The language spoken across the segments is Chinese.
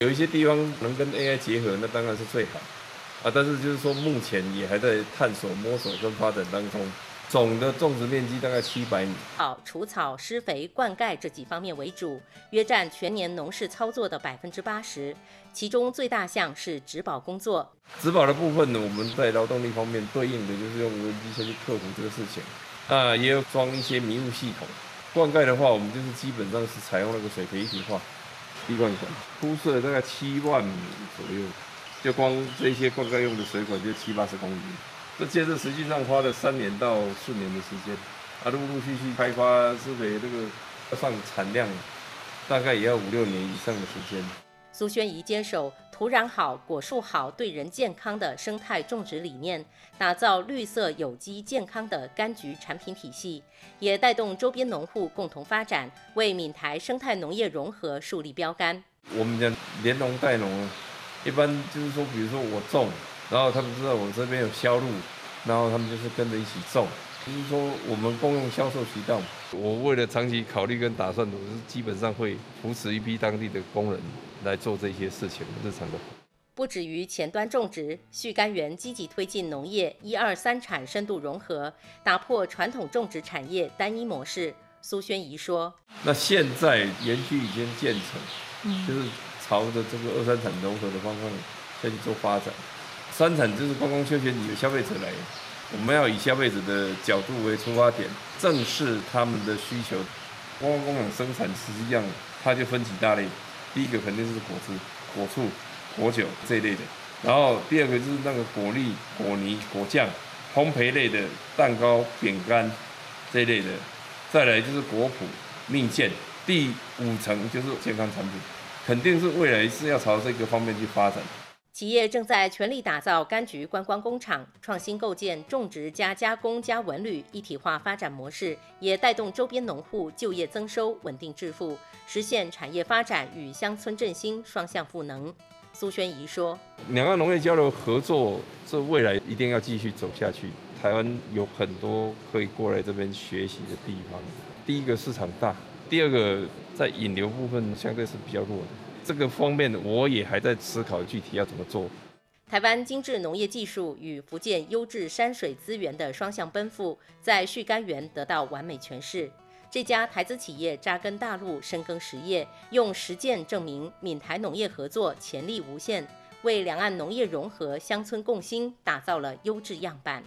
有一些地方能跟 AI 结合，那当然是最好啊。但是就是说，目前也还在探索、摸索跟发展当中。总的种植面积大概700亩。 除草、施肥、灌溉这几方面为主，约占全年农事操作的80%。其中最大项是植保工作。 植保的部分呢，我们在劳动力方面对应的就是用无人机下去克服这个事情。也有装一些迷雾系统。灌溉的话，我们就是基本上是采用那个水培一体化滴灌管，铺设大概7万亩左右，就光这些灌溉用的水管就70-80公里。这建设实际上花了3年到4年的时间，陆陆续续开发施肥，这个要上产量，大概也要5-6年以上的时间。 苏宣仪坚守土壤好、果树好、对人健康的生态种植理念，打造绿色、有机、健康的柑橘产品体系，也带动周边农户共同发展，为闽台生态农业融合树立标杆。 我们讲连农带农，一般就是说，比如说我种。然后他们知道我这边有销路，然后他们就是跟着一起种，就是说我们共用销售渠道。我为了长期考虑跟打算，我是基本上会扶持一批当地的工人来做这些事情，日常的。 不止于前端种植，旭柑园积极推进农业1、2、3产深度融合，打破传统种植产业单一模式。苏宣仪说：“ 那现在园区已经建成，就是朝着这个2、3产融合的方向下去做发展。3产就是观光休闲旅游消费者来，我们要以消费者的角度为出发点，正视他们的需求。观光工厂生产实际上它就分几大类，第一个肯定是果汁、果醋、果酒这一类的，然后第二个就是那个果粒、果泥、果酱、烘焙类的蛋糕、饼干这一类的，再来就是果脯、蜜饯，第5层就是健康产品，肯定是未来是要朝这个方面去发展。” 企业正在全力打造柑橘观光工厂，创新构建种植加加工加文旅一体化发展模式，也带动周边农户就业增收、稳定致富，实现产业发展与乡村振兴双向赋能。苏宣仪说：“ 两岸农业交流合作，这未来一定要继续走下去。台湾有很多可以过来这边学习的地方。第一个市场大，第二个在引流部分相对是比较弱的。这个方面我也还在思考具体要怎么做。” 台湾精致农业技术与福建优质山水资源的双向奔赴，在旭柑园得到完美诠释。这家台资企业扎根大陆，深耕实业，用实践证明闽台农业合作潜力无限，为两岸农业融合、乡村共兴打造了优质样板。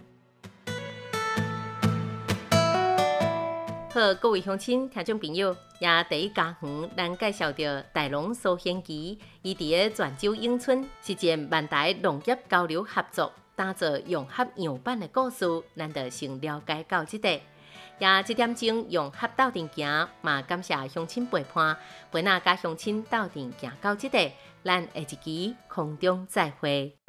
好，各位乡亲、听众朋友，也第一家园咱介绍到大农苏显奇，伊伫个泉州永春是一万台农业交流合作，打造融合样板的故事，咱就先了解到这里。也这点钟融合斗阵行，嘛感谢乡亲陪伴，陪咱甲乡亲斗阵行到这里，咱下一期空中再会。